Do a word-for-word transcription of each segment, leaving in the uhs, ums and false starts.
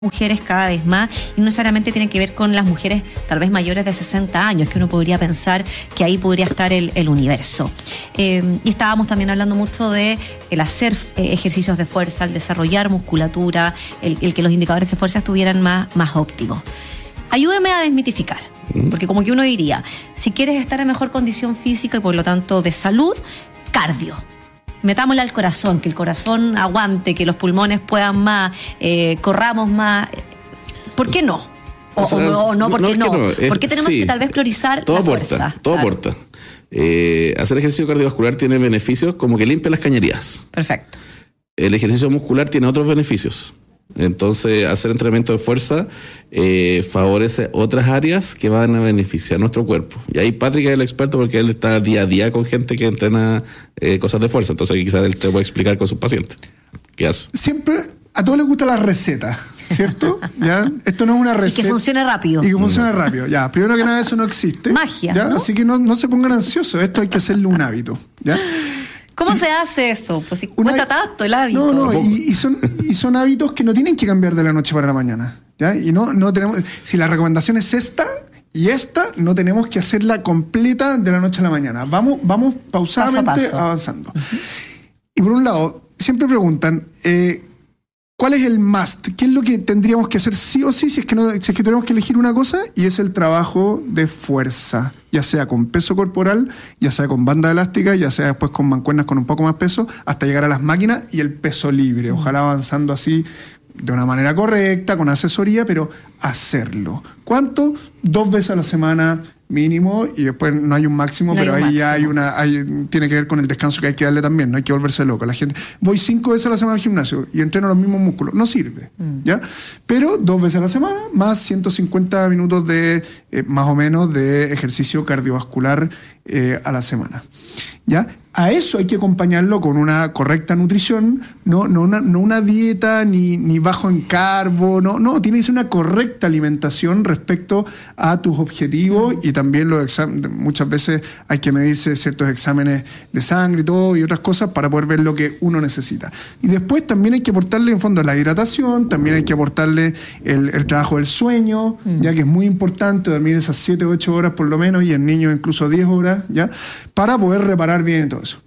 mujeres cada vez más, y no necesariamente tiene que ver con las mujeres tal vez mayores de sesenta años, que uno podría pensar que ahí podría estar el, el universo. Eh, y estábamos también hablando mucho de el hacer eh, ejercicios de fuerza, el desarrollar musculatura, el, el que los indicadores de fuerza estuvieran más, más óptimos. Ayúdeme a desmitificar, porque como que uno diría, si quieres estar en mejor condición física y por lo tanto de salud, cardio. Metámosle al corazón, que el corazón aguante, que los pulmones puedan más, eh, corramos más. ¿Por qué no? O, o, sea, o, o no, ¿por qué no? no? no. Es, ¿Por qué tenemos sí, que tal vez priorizar todo la aporta, fuerza? Todo claro. aporta. Eh, hacer ejercicio cardiovascular tiene beneficios como que limpia las cañerías. Perfecto. El ejercicio muscular tiene otros beneficios. Entonces, hacer entrenamiento de fuerza eh, favorece otras áreas que van a beneficiar nuestro cuerpo. Y ahí Patrick es el experto porque él está día a día con gente que entrena eh, cosas de fuerza. Entonces, quizás él te puede explicar con sus pacientes. ¿Qué hace? Siempre, a todos les gusta la receta, ¿cierto? ¿Ya? Esto no es una receta. Y que funcione rápido. Y que funcione rápido, ya. Primero que nada, eso no existe. Magia, ¿ya? ¿no? Así que no, no se pongan ansiosos. Esto hay que hacerle un hábito, ¿ya? ¿Cómo se hace eso? Pues si cuesta tanto el hábito. No, no, y, y, son, y son hábitos que no tienen que cambiar de la noche para la mañana, ¿ya? Y no, no tenemos, si la recomendación es esta y esta, no tenemos que hacerla completa de la noche a la mañana. Vamos, vamos pausadamente paso a paso. avanzando. Uh-huh. Y por un lado, siempre preguntan, eh, ¿cuál es el must? ¿Qué es lo que tendríamos que hacer sí o sí si es que, no, si es que tenemos que elegir una cosa? Y es el trabajo de fuerza, ya sea con peso corporal, ya sea con banda elástica, ya sea después con mancuernas con un poco más peso, hasta llegar a las máquinas y el peso libre. Ojalá avanzando así de una manera correcta, con asesoría, pero hacerlo. ¿Cuánto? Dos veces a la semana mínimo, y después no hay un máximo, no pero ahí máximo. ya hay una, hay, tiene que ver con el descanso que hay que darle también, no hay que volverse loco. La gente, voy cinco veces a la semana al gimnasio y entreno los mismos músculos, no sirve, mm. ¿ya? Pero dos veces a la semana, más ciento cincuenta minutos de, eh, más o menos, de ejercicio cardiovascular eh, a la semana, ¿ya? A eso hay que acompañarlo con una correcta nutrición, no, no, una, no una dieta ni, ni bajo en carbo, no, no, tiene que ser una correcta alimentación respecto a tus objetivos, y también los exámenes, muchas veces hay que medirse ciertos exámenes de sangre y todo y otras cosas para poder ver lo que uno necesita. Y después también hay que aportarle en fondo la hidratación, también hay que aportarle el, el trabajo del sueño, mm. ya que es muy importante dormir esas siete u ocho horas por lo menos, y en niños incluso diez horas, ya, para poder reparar bien todo eso.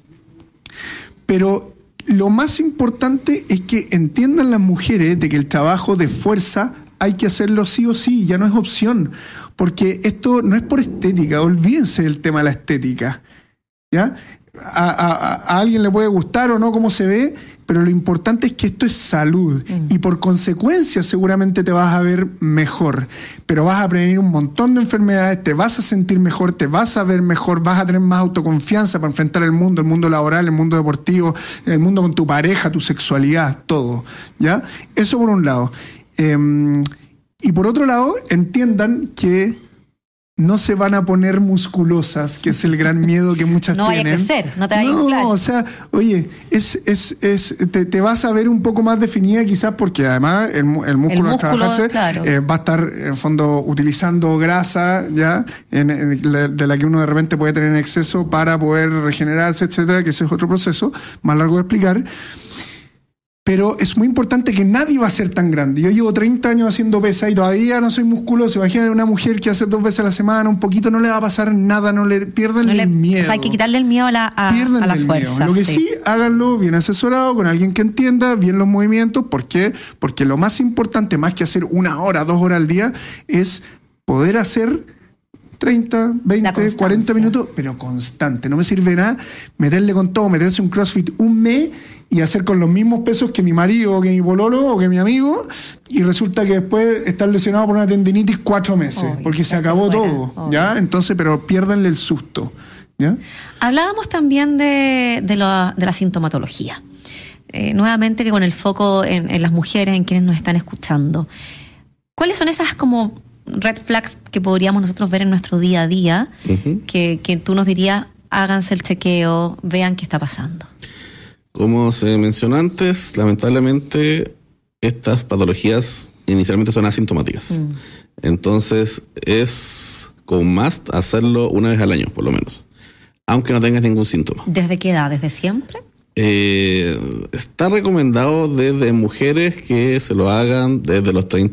Pero lo más importante es que entiendan las mujeres de que el trabajo de fuerza hay que hacerlo sí o sí, ya no es opción, porque esto no es por estética, olvídense del tema de la estética, ¿ya? A, a, a alguien le puede gustar o no cómo se ve, pero lo importante es que esto es salud, mm. y por consecuencia seguramente te vas a ver mejor, pero vas a prevenir un montón de enfermedades, te vas a sentir mejor, te vas a ver mejor, vas a tener más autoconfianza para enfrentar el mundo, el mundo laboral, el mundo deportivo, el mundo con tu pareja, tu sexualidad, todo, ¿ya? Eso por un lado. Eh, y por otro lado, entiendan que no se van a poner musculosas, que es el gran miedo que muchas no tienen. No vaya a crecer, no te vaya no, a inflar. No, o sea, oye, es, es, es, te, te vas a ver un poco más definida quizás porque además el, el músculo al trabajarse claro. eh, va a estar en el fondo utilizando grasa, ya, en, en, de la que uno de repente puede tener en exceso para poder regenerarse, etcétera, que ese es otro proceso más largo de explicar. Pero es muy importante que nadie va a ser tan grande. Yo llevo treinta años haciendo pesa y todavía no soy musculoso. Imagínate una mujer que hace dos veces a la semana, un poquito, no le va a pasar nada, no le pierdan no el le, miedo. O sea, hay que quitarle el miedo a la, a, a la fuerza. Miedo. Lo que sí. sí, háganlo bien asesorado, con alguien que entienda bien los movimientos. ¿Por qué? Porque lo más importante, más que hacer una hora, dos horas al día, es poder hacer treinta, veinte, cuarenta minutos, pero constante. No me sirve nada meterle con todo, meterse un CrossFit un mes y hacer con los mismos pesos que mi marido, o que mi pololo, o que mi amigo, y resulta que después estar lesionado por una tendinitis cuatro meses, oh, porque se acabó fuera, todo, oh. ¿ya? Entonces, pero piérdanle el susto, ¿ya? Hablábamos también de, de, lo, de la sintomatología. Eh, nuevamente que con el foco en, en las mujeres, en quienes nos están escuchando. ¿Cuáles son esas como red flags que podríamos nosotros ver en nuestro día a día, uh-huh. que, que tú nos dirías, háganse el chequeo, vean qué está pasando? Como se mencionó antes, lamentablemente estas patologías inicialmente son asintomáticas. Mm. Entonces es con must hacerlo una vez al año, por lo menos, aunque no tengas ningún síntoma. ¿Desde qué edad? ¿Desde siempre? Eh, está recomendado desde mujeres que se lo hagan desde los treinta